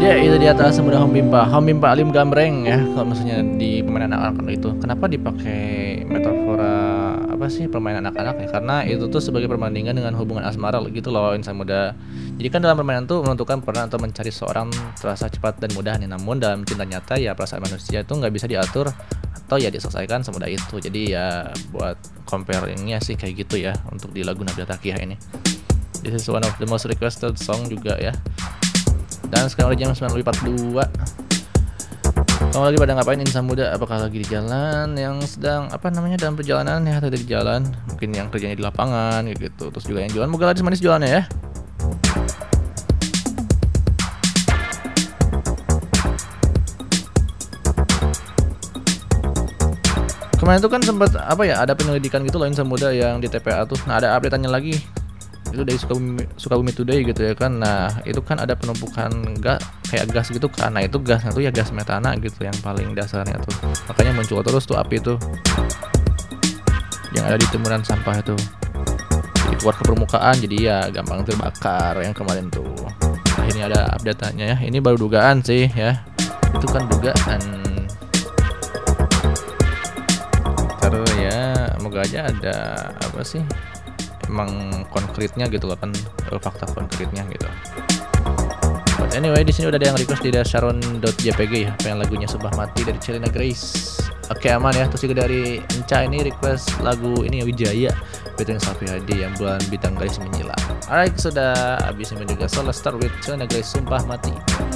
Ya itu di atas semudah Home Pimpa Alim Gambreng ya. Kalau misalnya di permainan anak-anak itu, kenapa dipakai metafora apa sih permainan anak-anak ya? Karena itu tuh sebagai perbandingan dengan hubungan asmara gitu loh insan muda. Jadi kan dalam permainan tuh menentukan peran atau mencari seorang terasa cepat dan mudah nih. Namun dalam cinta nyata ya perasaan manusia itu nggak bisa diatur atau ya diselesaikan semudah itu. Jadi ya buat comparingnya sih kayak gitu ya untuk di lagu Nabila Takiyah ini. This is one of the most requested song juga ya. Dan sekarang udah jam 9.42. Kamu lagi pada ngapain insan muda? Apakah lagi di jalan yang sedang dalam perjalanan ya, atau di jalan? Mungkin yang kerjanya di lapangan gitu. Terus juga yang jualan, moga laris manis jualannya ya. Kemarin tuh kan sempat ada penyelidikan gitu loh insan muda yang di TPA tuh. Nah, ada update-annya lagi. Itu dari Sukabumi Today gitu ya kan. Nah itu kan ada penumpukan gas gitu kan. Nah itu gasnya tuh ya gas metana gitu yang paling dasarnya tuh. Makanya muncul terus tuh api tuh yang ada di timbunan sampah itu. Jadi keluar ke permukaan, jadi ya gampang terbakar yang kemarin tuh. Nah ini ada update-nya ya. Ini baru dugaan sih ya. Itu kan dugaan. Terus ya moga aja ada emang konkretnya gitu loh kan, fakta konkretnya gitu. But anyway, di sini udah ada yang request di sharon.jpg ya, pengen lagunya Sumpah Mati dari Celina Grace. Oke aman ya. Terus juga dari Enca ini request lagu ini Wijaya featuring Safi Hadi yang Bulan Bintang Garis Menyila. Alright, sudah habis ini juga. So let's start with Celina Grace Sumpah Mati.